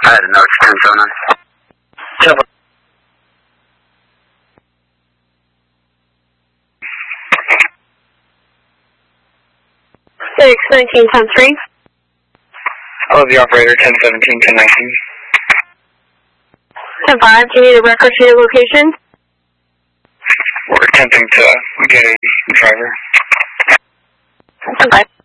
I had a note 1079. 1910-3. Hello, the operator, 1017, 1019. 10-5, do you need a record for your location? We're attempting to get a driver. 10-5.